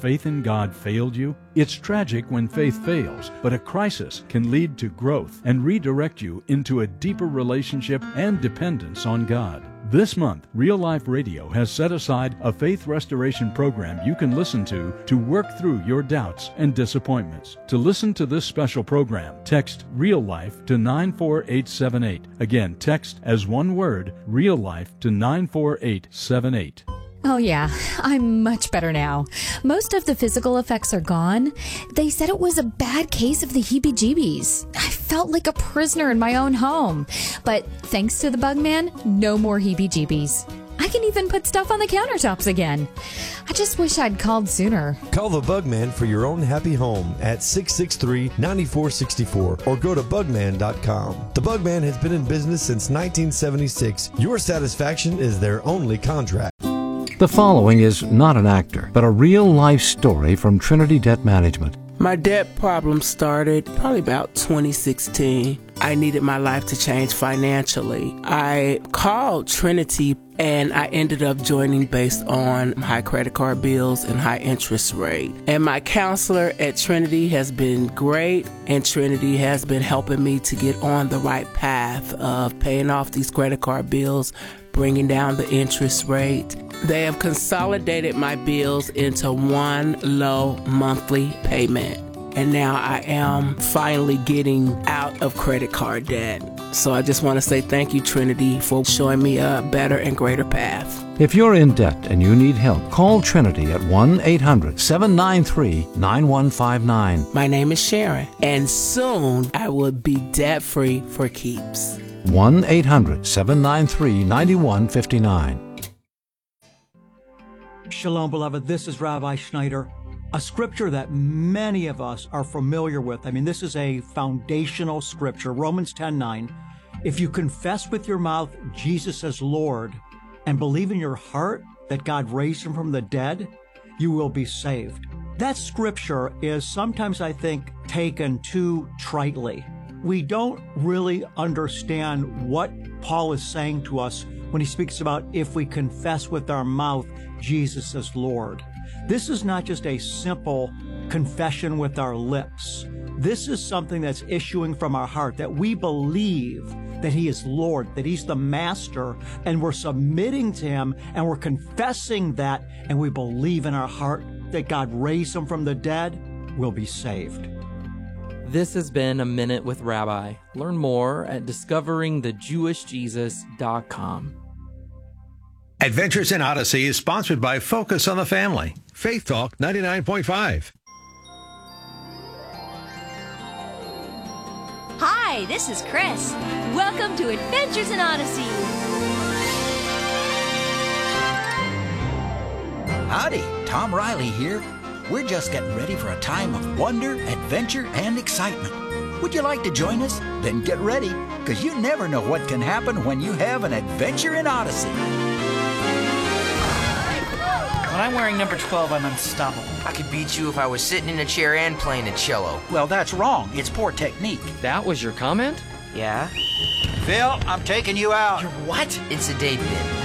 faith in God failed you? It's tragic when faith fails, but a crisis can lead to growth and redirect you into a deeper relationship and dependence on God. This month, Real Life Radio has set aside a faith restoration program you can listen to work through your doubts and disappointments. To listen to this special program, text Real Life to 94878. Again, text as one word, Real Life to 94878. Oh yeah, I'm much better now. Most of the physical effects are gone. They said it was a bad case of the heebie-jeebies. I felt like a prisoner in my own home. But thanks to the Bugman, no more heebie-jeebies. I can even put stuff on the countertops again. I just wish I'd called sooner. Call the Bugman for your own happy home at 663-9464 or go to bugman.com. The Bugman has been in business since 1976. Your satisfaction is their only contract. The following is not an actor, but a real-life story from Trinity Debt Management. My debt problem started probably about 2016. I needed my life to change financially. I called Trinity and I ended up joining based on high credit card bills and high interest rate. And my counselor at Trinity has been great, and Trinity has been helping me to get on the right path of paying off these credit card bills, bringing down the interest rate. They have consolidated my bills into one low monthly payment. And now I am finally getting out of credit card debt. So I just want to say thank you, Trinity, for showing me a better and greater path. If you're in debt and you need help, call Trinity at 1-800-793-9159. My name is Sharon, and soon I will be debt-free for keeps. 1-800-793-9159. Shalom, beloved. This is Rabbi Schneider. A scripture that many of us are familiar with. I mean, this is a foundational scripture, Romans 10:9. If you confess with your mouth Jesus as Lord and believe in your heart that God raised him from the dead, you will be saved. That scripture is sometimes, I think, taken too tritely. We don't really understand what Paul is saying to us when he speaks about if we confess with our mouth Jesus as Lord. This is not just a simple confession with our lips. This is something that's issuing from our heart, that we believe that he is Lord, that he's the master, and we're submitting to him, and we're confessing that, and we believe in our heart that God raised him from the dead, we'll be saved. This has been A Minute with Rabbi. Learn more at discoveringthejewishjesus.com. Adventures in Odyssey is sponsored by Focus on the Family. Faith Talk 99.5. Hi, this is Chris. Welcome to Adventures in Odyssey. Howdy, Tom Riley here. We're just getting ready for a time of wonder, adventure, and excitement. Would you like to join us? Then get ready, because you never know what can happen when you have an adventure in Odyssey. When I'm wearing number 12, I'm unstoppable. I could beat you if I was sitting in a chair and playing a cello. Well, that's wrong. It's poor technique. That was your comment? Yeah? Phil, I'm taking you out. You're what? It's a date bit.